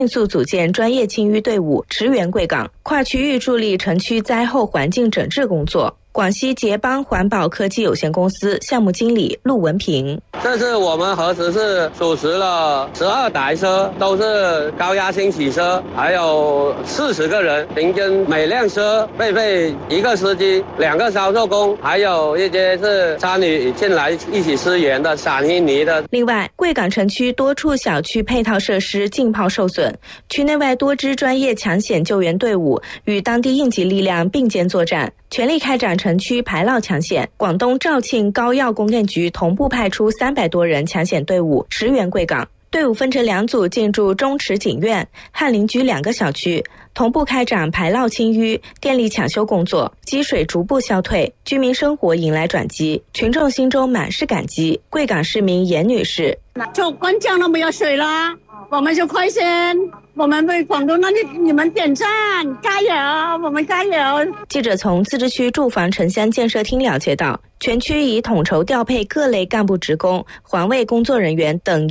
迅速组建专业清淤队伍，驰援贵港，跨区域助力城区灾后环境整治工作。广西捷邦环保科技有限公司项目经理陆文平： 这次我们核实是属实了12台车，都是高压清洗车，还有40个人，平均每辆车配1个司机、2个销售工，还有一些是参与进来一起支援的散淤泥的。 另外，贵港城区多处小区配套设施浸泡受损，区内外多支专业抢险救援队伍与当地应急力量并肩作战，全力开展城区排涝抢险。广东肇庆高药供电局同步派出300多人抢险队伍驰援贵港，队伍分成2组进驻中池景苑、翰林居2个小区，同步开展排涝清淤、电力抢修工作，积水逐步消退，居民生活迎来转机，群众心中满是感激。贵港市民严女士： 就关江都没有水了，我们就快先，我们为广东那里你们点赞，加油，我们加油。 记者从自治区住房城乡建设厅了解到，全区已统筹调配各类干部职工、环卫工作人员等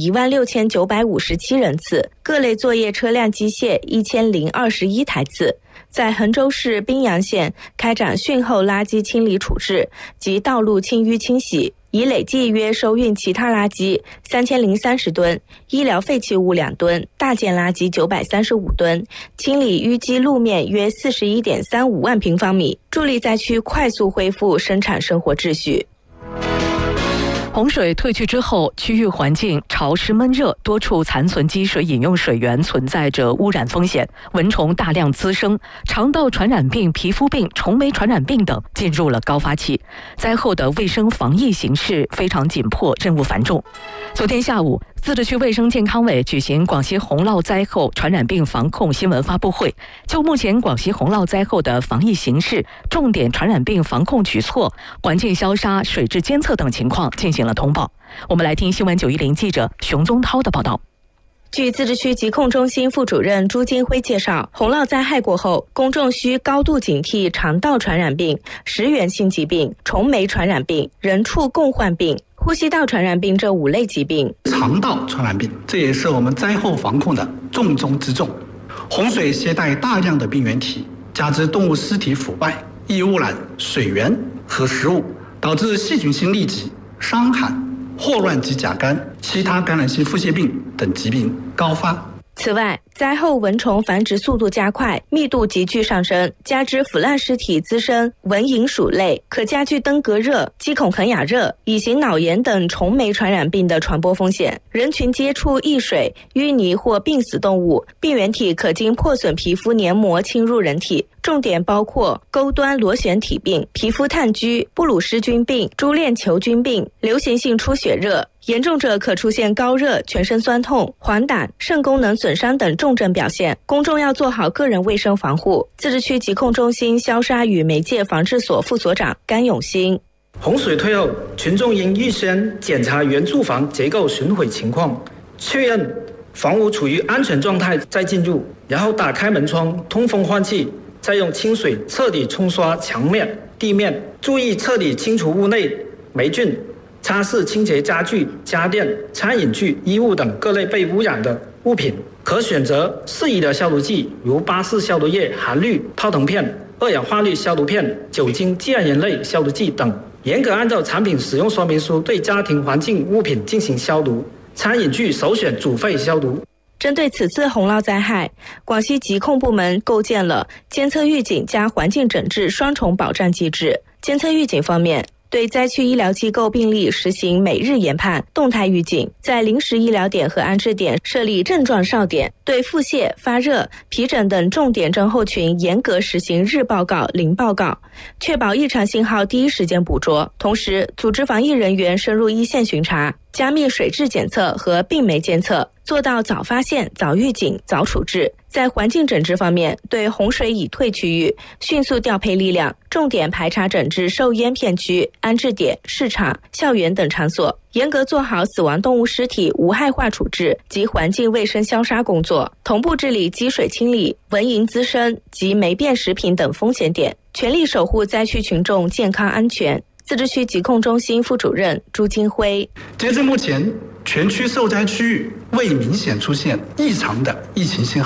16957人次，各类作业车辆机械1021台次。在衡州市宾阳县开展汛后垃圾清理处置及道路清淤清洗，已累计约收运其他垃圾3030吨、医疗废弃物2吨、大件垃圾935吨，清理淤积路面约41.35万平方米，助力灾区快速恢复生产生活秩序。 洪水退去之后，区域环境潮湿闷热，多处残存积水饮用水源存在着污染风险，蚊虫大量滋生，肠道传染病、皮肤病、虫媒传染病等进入了高发期。灾后的卫生防疫形势非常紧迫，任务繁重。昨天下午，自治区卫生健康委举行广西洪涝灾后传染病防控新闻发布会，就目前广西洪涝灾后的防疫形势、重点传染病防控举措、环境消杀、水质监测等情况进行了通报。我们来听新闻910记者熊宗涛的报道。 据自治区疾控中心副主任朱金辉介绍，洪涝灾害过后，公众需高度警惕肠道传染病、食源性疾病、虫媒传染病、人畜共患病、呼吸道传染病这5类疾病。 肠道传染病，这也是我们灾后防控的重中之重。洪水携带大量的病原体，加之动物尸体腐败，易污染水源和食物，导致细菌性痢疾、伤寒、霍乱及甲肝、其他感染性腹泻病等疾病高发。 此外，灾后蚊虫繁殖速度加快，密度急剧上升，加之腐烂尸体滋生蚊蝇鼠类，可加剧登革热、鸡孔肯雅热、乙型脑炎等虫媒传染病的传播风险。人群接触易水、淤泥或病死动物，病原体可经破损皮肤黏膜侵入人体，重点包括钩端螺旋体病、皮肤炭疽、布鲁氏菌病、珠链球菌病、流行性出血热，严重者可出现高热、全身酸痛、黄疸、肾功能损伤等重症表现。公众要做好个人卫生防护。自治区疾控中心消杀与媒介防治所副所长甘永新： 洪水退后，群众应预先检查原住房结构损毁情况，确认房屋处于安全状态再进入，然后打开门窗通风换气，再用清水彻底冲刷墙面、地面，注意彻底清除屋内霉菌，擦拭清洁家具、家电、餐饮具、衣物等各类被污染的物品，可选择适宜的消毒剂，如巴氏消毒液、含氯泡腾片、2氧化氯消毒片、酒精季铵盐类消毒剂等，严格按照产品使用说明书对家庭环境物品进行消毒。餐饮具首选煮沸消毒。 针对此次洪涝灾害，广西疾控部门构建了监测预警加环境整治双重保障机制。监测预警方面，对灾区医疗机构病例实行每日研判、动态预警，在临时医疗点和安置点设立症状哨点，对腹泻、发热、皮疹等重点症候群严格实行日报告、零报告，确保异常信号第一时间捕捉。同时，组织防疫人员深入一线巡查，加密水质检测和病媒监测，做到早发现、早预警、早处置。在环境整治方面，对洪水已退区域迅速调配力量，重点排查整治受淹片区、安置点、市场、校园等场所，严格做好死亡动物尸体无害化处置及环境卫生消杀工作，同步治理积水清理、蚊蝇滋生及霉变食品等风险点，全力守护灾区群众健康安全。自治区疾控中心副主任朱金辉： 截至目前，全区受灾区域未明显出现异常的疫情信号。